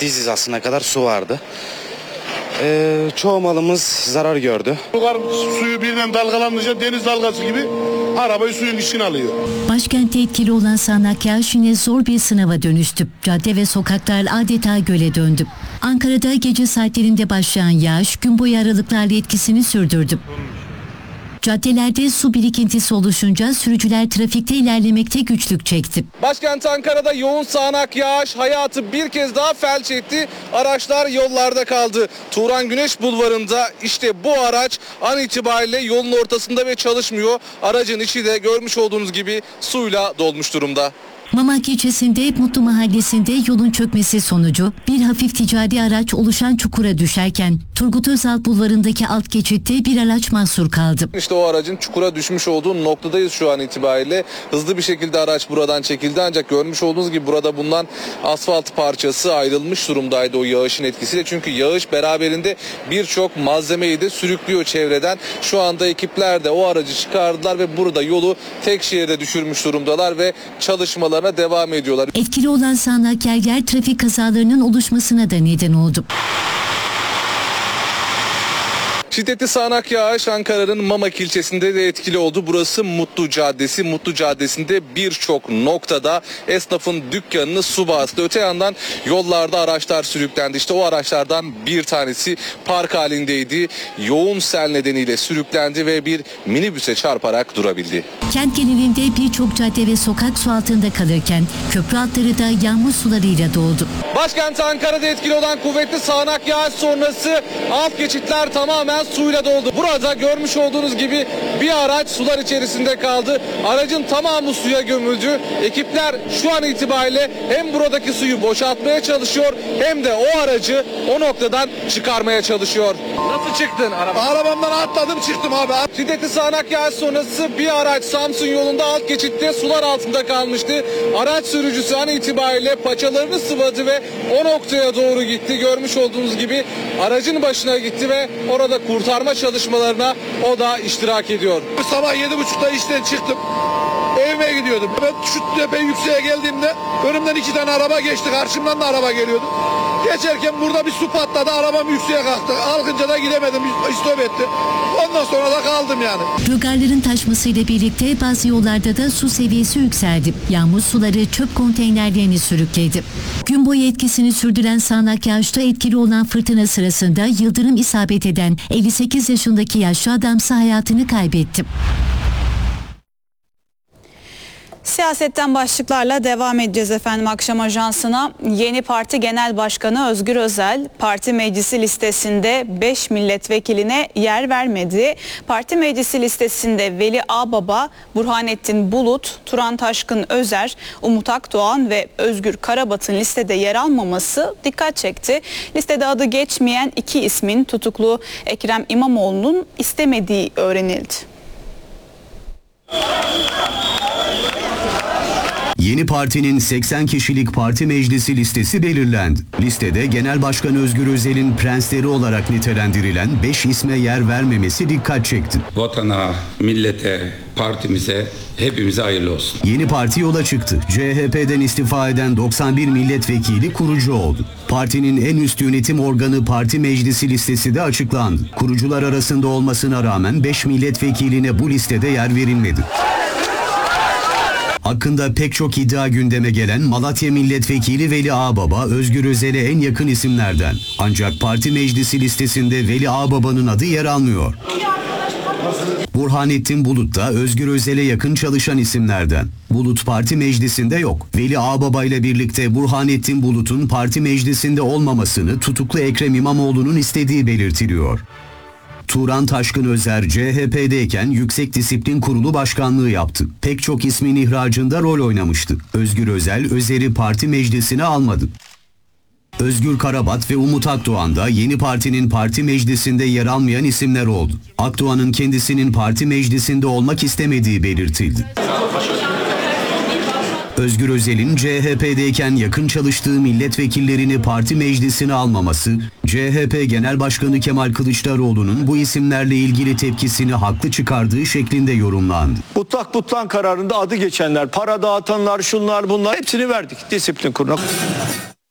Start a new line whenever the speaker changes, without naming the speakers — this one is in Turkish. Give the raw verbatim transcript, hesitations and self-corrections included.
diz hizasına kadar su vardı. Ee, çoğu malımız zarar gördü.
Yukarı suyu birden dalgalanınca deniz dalgası gibi arabayı suyun içine alıyor.
Başkentte etkili olan sağanak yağış yine zor bir sınava dönüştü. Cadde ve sokaklar adeta göle döndü. Ankara'da gece saatlerinde başlayan yağış gün boyu aralıklarla etkisini sürdürdü. Caddelerde su birikintisi oluşunca sürücüler trafikte ilerlemekte güçlük çekti.
Başkent Ankara'da yoğun sağanak yağış hayatı bir kez daha felç etti. Araçlar yollarda kaldı. Turan Güneş Bulvarı'nda işte bu araç an itibariyle yolun ortasında ve çalışmıyor. Aracın içi de görmüş olduğunuz gibi suyla dolmuş durumda.
Mamak ilçesinde Mutlu Mahallesi'nde yolun çökmesi sonucu bir hafif ticari araç oluşan çukura düşerken Turgut Özal Bulvarı'ndaki alt geçitte bir araç mahsur kaldı.
İşte o aracın çukura düşmüş olduğu noktadayız şu an itibariyle. Hızlı bir şekilde araç buradan çekildi ancak görmüş olduğunuz gibi burada bulunan asfalt parçası ayrılmış durumdaydı o yağışın etkisiyle. Çünkü yağış beraberinde birçok malzemeyi de sürüklüyor çevreden. Şu anda ekipler de o aracı çıkardılar ve burada yolu tek şeride düşürmüş durumdalar ve çalışmalar devam ediyorlar.
Etkili olan sağanak yer trafik kazalarının oluşmasına da neden oldu.
Şiddetli sağanak yağış Ankara'nın Mamak ilçesinde de etkili oldu. Burası Mutlu Caddesi. Mutlu Caddesi'nde birçok noktada esnafın dükkanını su bastı. Öte yandan yollarda araçlar sürüklendi. İşte o araçlardan bir tanesi park halindeydi. Yoğun sel nedeniyle sürüklendi ve bir minibüse çarparak durabildi.
Kent genelinde birçok cadde ve sokak su altında kalırken köprü altları da yağmur sularıyla doldu.
Başkent Ankara'da etkili olan kuvvetli sağanak yağış sonrası alt geçitler tamamen suyla doldu. Burada görmüş olduğunuz gibi bir araç sular içerisinde kaldı. Aracın tamamı suya gömüldü. Ekipler şu an itibariyle hem buradaki suyu boşaltmaya çalışıyor hem de o aracı o noktadan çıkarmaya çalışıyor. Nasıl çıktın araba?
Arabamdan atladım çıktım abi.
Şiddetli sağanak yağış sonrası bir araç Samsun yolunda alt geçitte sular altında kalmıştı. Araç sürücüsü an itibariyle paçalarını sıvadı ve o noktaya doğru gitti. Görmüş olduğunuz gibi aracın başına gitti ve orada kurtarma çalışmalarına o da iştirak ediyor.
Sabah yedi buçukta işten çıktım. Evime gidiyordum. Ben şu tepe yükseğe geldiğimde önümden iki tane araba geçti. Karşımdan da araba geliyordu. Geçerken burada bir su patladı. Arabam yükseğe kalktı. Kalkınca da gidemedim. İstop etti. Ondan sonra da kaldım yani.
Rögarların taşmasıyla birlikte bazı yollarda da su seviyesi yükseldi. Yağmur suları çöp konteynerlerini sürükledi. Gün boyu etkisini sürdüren sağanak yağışta etkili olan fırtına sırasında yıldırım isabet eden elli sekiz yaşındaki yaşlı adamsa hayatını kaybetti.
Siyasetten başlıklarla devam edeceğiz efendim akşam ajansına. Yeni Parti Genel Başkanı Özgür Özel parti meclisi listesinde beş milletvekiline yer vermedi. Parti meclisi listesinde Veli Ağbaba, Burhanettin Bulut, Turan Taşkın Özer, Umut Akdoğan ve Özgür Karabat'ın listede yer almaması dikkat çekti. Listede adı geçmeyen iki ismin tutuklu Ekrem İmamoğlu'nun istemediği öğrenildi.
Yeni partinin seksen kişilik parti meclisi listesi belirlendi. Listede Genel Başkan Özgür Özel'in prensleri olarak nitelendirilen beş isme yer vermemesi dikkat çekti.
Vatana, millete, partimize, hepimize hayırlı olsun.
Yeni parti yola çıktı. C H P'den istifa eden doksan bir milletvekili kurucu oldu. Partinin en üst yönetim organı parti meclisi listesi de açıklandı. Kurucular arasında olmasına rağmen beş milletvekiline bu listede yer verilmedi. Hakkında pek çok iddia gündeme gelen Malatya Milletvekili Veli Ağbaba, Özgür Özel'e en yakın isimlerden. Ancak parti meclisi listesinde Veli Ağbaba'nın adı yer almıyor. Burhanettin Bulut da Özgür Özel'e yakın çalışan isimlerden. Bulut parti meclisinde yok. Veli Ağbaba ile birlikte Burhanettin Bulut'un parti meclisinde olmamasını tutuklu Ekrem İmamoğlu'nun istediği belirtiliyor. Turan Taşkın Özer C H P'deyken Yüksek Disiplin Kurulu başkanlığı yaptı. Pek çok ismin ihracında rol oynamıştı. Özgür Özel, Özer'i parti meclisine almadı. Özgür Karabat ve Umut Akdoğan da yeni partinin parti meclisinde yer almayan isimler oldu. Akdoğan'ın kendisinin parti meclisinde olmak istemediği belirtildi. Özgür Özel'in C H P'deyken yakın çalıştığı milletvekillerini parti meclisine almaması, C H P Genel Başkanı Kemal Kılıçdaroğlu'nun bu isimlerle ilgili tepkisini haklı çıkardığı şeklinde yorumlandı.
Mutlak butlan kararında adı geçenler, para dağıtanlar, şunlar bunlar hepsini verdik disiplin kuruluna.